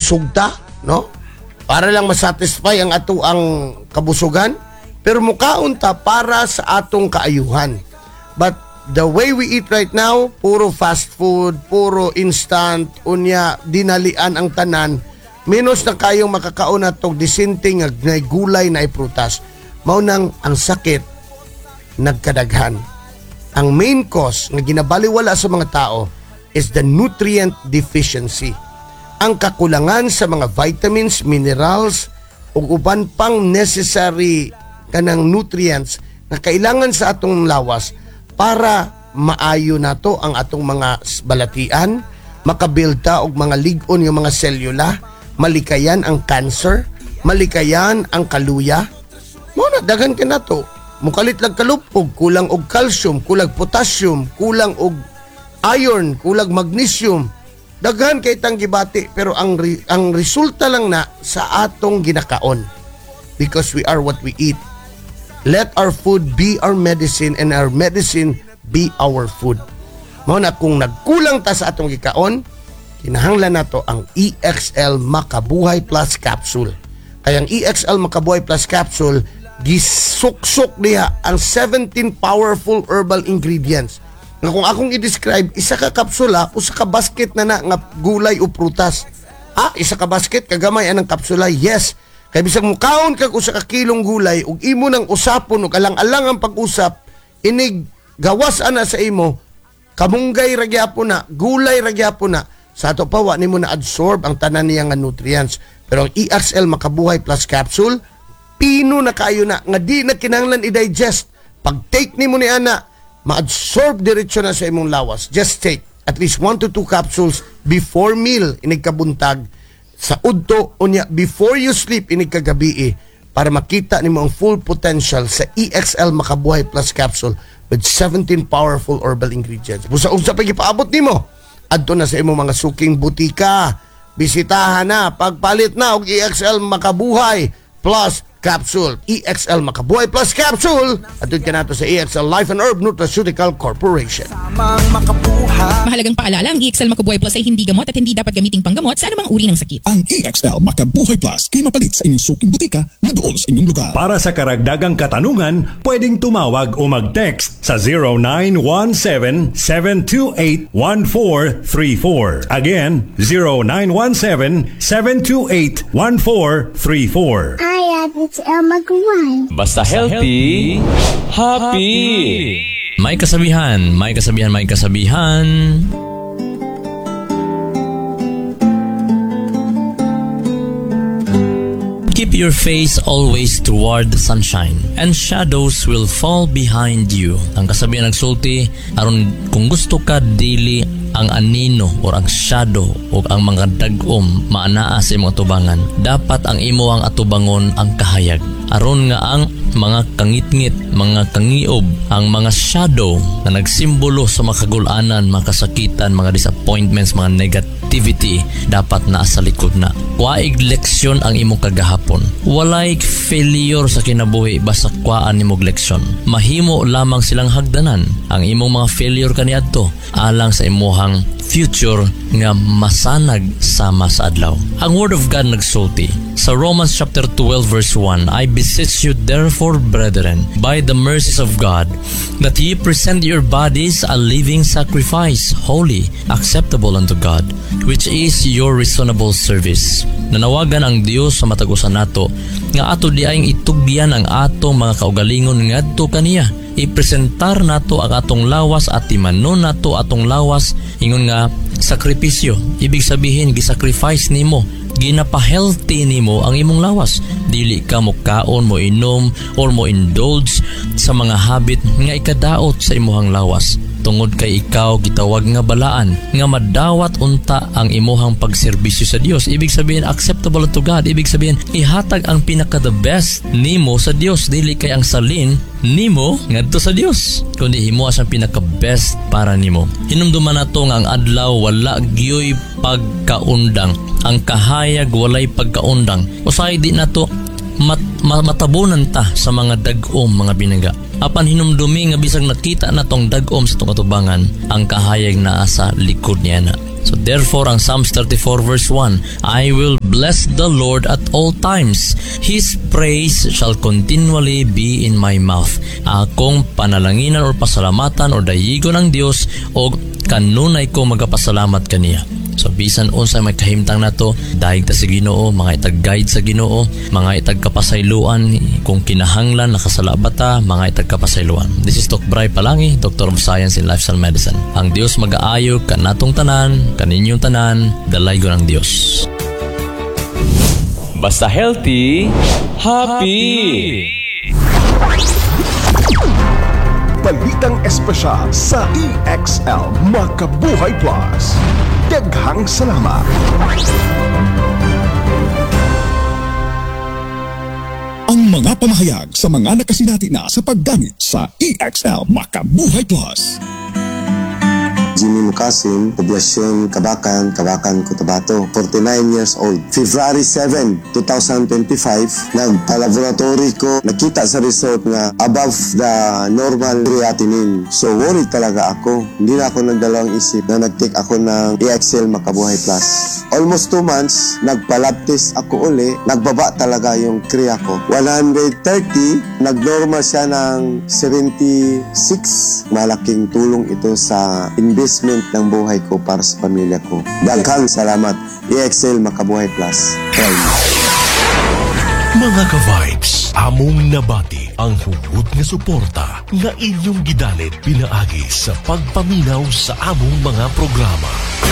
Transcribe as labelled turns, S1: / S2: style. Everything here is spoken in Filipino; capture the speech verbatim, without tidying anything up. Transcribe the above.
S1: busog ta, no? Para lang masatisfy ang ato ang kabusugan, pero mukaon ta para sa atong kaayuhan. But the way we eat right now, puro fast food, puro instant, unya dinalian ang tanan, minus na kayong makakaon na tong disinting na gulay na prutas. Mao nang ang sakit nagkadaghan. Ang main cause na ginabaliwala sa mga tao is the nutrient deficiency. Ang kakulangan sa mga vitamins, minerals, ug uban pang necessary kanang nutrients na kailangan sa atong lawas para maayo nato ang atong mga balatian, makabilta og mga lig-on yung mga selula, malikayan ang cancer, malikayan ang kaluya. Mo na daghan ka nato. Mukalit lang kalupog, kulang og calcium, kulang potassium, kulang og iron, kulang magnesium. Daghan kay tang gibati, pero ang re, ang resulta lang na sa atong ginakaon. Because we are what we eat. Let our food be our medicine and our medicine be our food. Mao na kung nagkulang ta sa atong gikaon, kinahanglan nato ang E X L Makabuhay Plus Capsule. Kaya ang E X L Makabuhay Plus Capsule, gisuksok niya ang seventeen powerful herbal ingredients. Nga kung akong i-describe, isa ka kapsula, usa ka basket na na nga gulay o prutas. Ah, isa ka basket, kagamay anang kapsula, yes. Kaya bisag mukaon kag usa ka kilong gulay, ug imo nang usapon, ug alang-alang ang pag-usap, inig gawas ana sa imo, kamunggay ragyapon na, gulay ragyapon na, sa ato pa, wa nimo na absorb ang tanan niya nga nutrients. Pero ang E X L Makabuhay Plus Capsule, pino na kayo na, nga di na kinahanglan i-digest. Pag take nimo ni ana, ma-absorb diretso na sa imong lawas. Just take at least one to two capsules before meal inig kabuntag, sa udto unya before you sleep inig kagabi, para makita nimo ang full potential sa E X L Makabuhay Plus Capsule with seventeen powerful herbal ingredients. Busa-usa pa gipaabot nimo adto na sa imong mga suking butika, bisitahan na, pagpalit na og E X L Makabuhay Plus Capsule. E X L Makabuhay Plus Capsule. Atun ka nato sa E X L Life and Herb Nutraceutical Corporation.
S2: Mahalagang paalala, ang E X L Makabuhay Plus ay hindi gamot at hindi dapat gamiting panggamot sa anumang uri ng sakit.
S3: Ang E X L Makabuhay Plus ay mapalit sa inyong suking butika na doon sa inyong lugar.
S4: Para sa karagdagang katanungan, pwedeng tumawag o mag-text sa zero nine one seven, seven two eight, one four three four. Again, zero nine one seven, seven two eight, one four three four.
S5: Hi, it's El Magaway.
S6: Basta healthy, happy. May kasabihan, may kasabihan, may kasabihan. Keep your face always toward the sunshine, and shadows will fall behind you. Ang kasabihan nagsulti, aron kung gusto ka dili ang anino or ang shadow o ang mga dagom maanaa sa imong atubangan, dapat ang imo ang atubangon ang kahayag. Aron nga ang mga kangitngit, mga kangiob, ang mga shadow na nagsimbolo sa mga kagulanan, mga kasakitan, mga disappointments, mga negativity, dapat naa sa likod na. Waig leksyon ang imong kagahapon. Walay failure sa kinabuhi basta kwaan nimong leksyon. Mahimo lamang silang hagdanan ang imong mga failure kaniadto alang sa imuhang future nga masanag sama sa adlaw. Ang Word of God nagsulti sa Romans chapter twelve verse one, I beseech you therefore, brethren, by the mercies of God, that ye present your bodies a living sacrifice, holy, acceptable unto God, which is your reasonable service. Nanawagan ang Dios sa matagusan nato nga ato diayng itugyan ang atong mga kaugalingon ngadto kaniya. Ipresentar nato ang atong lawas at timanon nato atong lawas ingon nga sakripisyo. Ibig sabihin gisacrifice nimo, ginapa-healthy nimo ang imong lawas. Dili ka mo kaon, mo inom or mo indulge sa mga habit nga ikadaot sa imuhang lawas. Tungod kay ikaw gitawag nga balaan nga madawat unta ang imuhang pagserbisyo sa Dios. Ibig sabihin acceptable to God. Ibig sabihin ihatag ang pinaka the best nimo sa Dios, dili kay ang salin nimo ngadto sa Dios, kundi himo as ang pinaka best para nimo. Hinumduman nato nga ang adlaw wala gyoy pagkaundang, ang kahayag walay pagkaundang. Usay di nato mat, matabunan ta sa mga dagom mga binaga. Apan hinumdumi nga bisag nakita na tong dagom sa tong katubangan, ang kahayag naa sa likod niya na. So therefore, ang Psalms thirty-four verse one, I will bless the Lord at all times. His praise shall continually be in my mouth. Akong panalanginan or pasalamatan or dayigon ng Dios o kanunay ko magapasalamat kaniya. So bisan unsay may kahimtang nato, daig ta sa Ginoo, mga itag guide sa Ginoo, mga itag kapasayloan kung kinahanglan nakasala ba ta, mga itag kapasayloan. This is Doc Bray Palangi, Doctor of Science in Lifestyle Medicine. Ang Dios mag-aayo kanatong tanan, kaninyong tanan, dalay ko ng Dios.
S7: Basta healthy, happy!
S8: Balitang espesyal sa E X L Makabuhay Plus. Daghang salamat.
S3: Ang mga pamahayag sa mga nakasinati na sa paggamit sa E X L Makabuhay Plus.
S9: Jimmy Mukasim, Poblasyon Kabakan, Kabakan, Cotabato, forty-nine years old. February seventh, twenty twenty-five, nagpa-laboratory ko, nakita sa result nga above the normal creatinine. So worried talaga ako. Hindi na ako nagdalawang isip na nag-take ako ng E X L Makabuhay Plus. Almost two months, nagpa-lab test ako uli, nagbaba talaga yung krea ko. one hundred thirty, nag-normal siya ng seventy-six. Malaking tulong ito sa investment ng buhay ko para sa pamilya ko. Daghang salamat. E X L Makabuhay Plus. Try mo.
S10: Mga ka-vibes, among nabati ang hugod nga suporta nga inyong gidalit pinaagi sa pagpaminaw sa among mga programa.